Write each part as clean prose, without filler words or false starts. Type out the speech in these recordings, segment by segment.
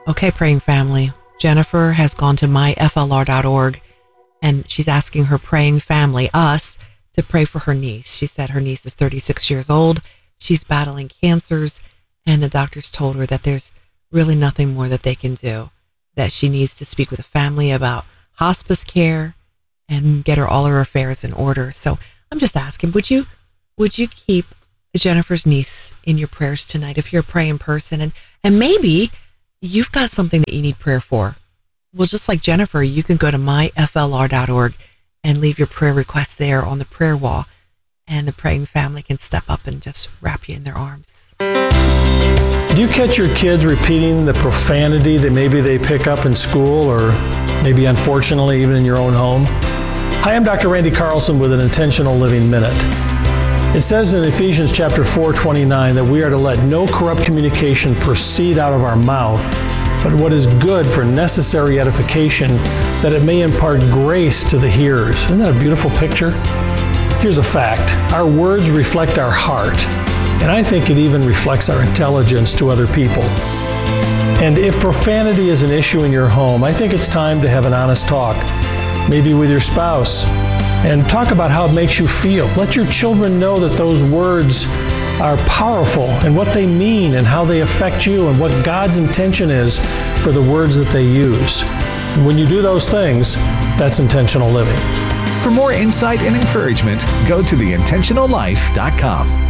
Okay, praying family. Jennifer has gone to myflr.org and she's asking her praying family, us, to pray for her niece. She said her niece is 36 years old. She's battling cancers, and the doctors told her that there's really nothing more that they can do, that she needs to speak with the family about hospice care and get all her affairs in order. So I'm just asking, would you keep Jennifer's niece in your prayers tonight if you're a praying person? And maybe you've got something that you need prayer for. Well, just like Jennifer, you can go to myflr.org and leave your prayer request there on the prayer wall, and the praying family can step up and just wrap you in their arms. Do you catch your kids repeating the profanity that maybe they pick up in school, or maybe unfortunately even in your own home? Hi, I'm Dr. Randy Carlson with an Intentional Living Minute. It says in Ephesians chapter 4:29 that we are to let no corrupt communication proceed out of our mouth, but what is good for necessary edification, that it may impart grace to the hearers. Isn't that a beautiful picture? Here's a fact. Our words reflect our heart, and I think it even reflects our intelligence to other people. And if profanity is an issue in your home, I think it's time to have an honest talk, maybe with your spouse, and talk about how it makes you feel. Let your children know that those words are powerful and what they mean and how they affect you and what God's intention is for the words that they use. And when you do those things, that's intentional living. For more insight and encouragement, go to theintentionallife.com.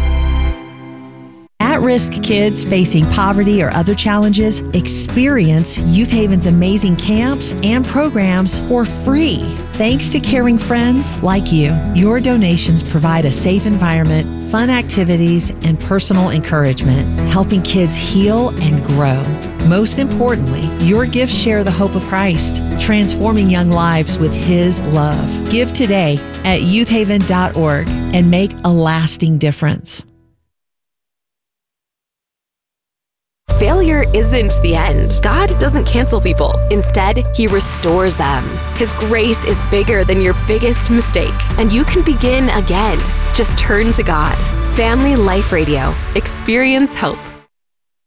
At-risk kids facing poverty or other challenges experience Youth Haven's amazing camps and programs for free. Thanks to caring friends like you, your donations provide a safe environment, fun activities, and personal encouragement, helping kids heal and grow. Most importantly, your gifts share the hope of Christ, transforming young lives with His love. Give today at youthhaven.org and make a lasting difference. Failure isn't the end. God doesn't cancel people. Instead, He restores them. His grace is bigger than your biggest mistake, and you can begin again. Just turn to God. Family Life Radio. Experience hope.